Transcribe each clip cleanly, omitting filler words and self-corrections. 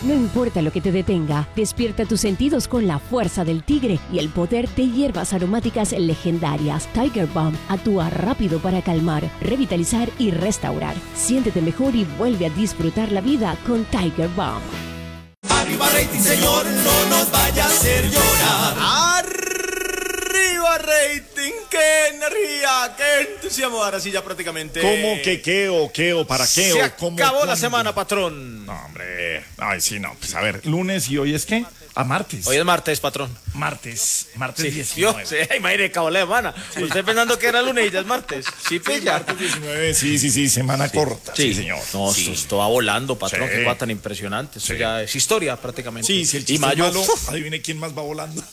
No importa lo que te detenga, despierta tus sentidos con la fuerza del tigre y el poder de hierbas aromáticas legendarias. Tiger Balm actúa rápido para calmar, revitalizar y restaurar. Siéntete mejor y vuelve a disfrutar la vida con Tiger Balm. Arriba rating, señor, no nos vaya a hacer llorar. Arriba rating, qué energía, qué entusiasmo. Ahora sí ya prácticamente. ¿Cómo que qué o para qué? Se o cómo, acabó la cuándo? semana, patrón. No, hombre. Ay, sí, no. Pues a ver, lunes y hoy es ¿qué? A martes. Hoy es martes, patrón. Martes Sí, 19. sí, imagínate, acabó la semana. Usted pensando que era lunes y ya es martes. Sí, pilla. Martes 19, sí, semana corta. Sí, señor. No, Sí. esto va volando, patrón. Sí. Qué cosa tan impresionante. Esto Sí. ya es historia prácticamente. Sí, si el y chiste mayo, es malo, adivine quién más va volando.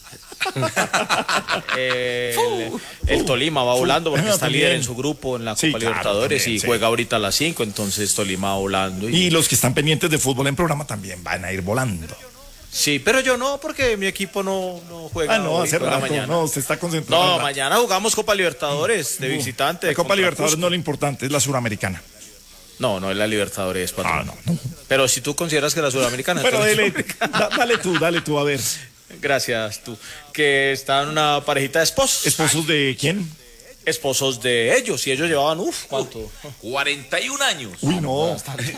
el Tolima va volando porque está También. líder en su grupo en la Copa Sí, claro, Libertadores también, y sí. juega ahorita a las 5, entonces Tolima va volando. Y los que están pendientes de fútbol en programa también van a ir volando. Sí, pero yo no, porque mi equipo no juega. No, hoy, hace juega rato. mañana. No, usted está concentrado. No, en la- mañana jugamos Copa Libertadores de visitante. La Copa contra Libertadores Cusco. no es lo importante, es la suramericana. No es la Libertadores, patrón. No. Pero si tú consideras que la Sudamericana. Pero entonces- dale tú, a ver. Gracias, tú. Que están una parejita de esposos. ¿Esposos de quién? Esposos de ellos. Y ellos llevaban, ¿cuánto? 41 años. Uy, no.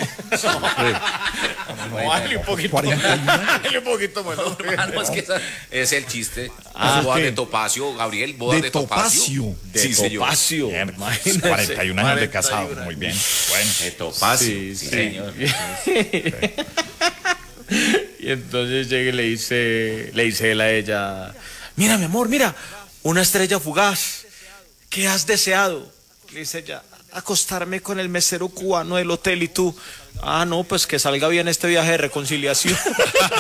No, hazle un poquito. 41 años. Hazle un poquito menos. Hermano, es que es el chiste. Ah, Bodas ¿qué? de Topacio, Gabriel, bodas de Topacio. De Topacio. Bien, Imagínese. 41 años de casado. Muy bien. Bueno. De Topacio. Sí, Sí, sí. señor. Y entonces llega y le dice él a ella, mira mi amor, mira, una estrella fugaz, ¿qué has deseado? Le dice ella, acostarme con el mesero cubano del hotel. Y tú, no, pues que salga bien este viaje de reconciliación.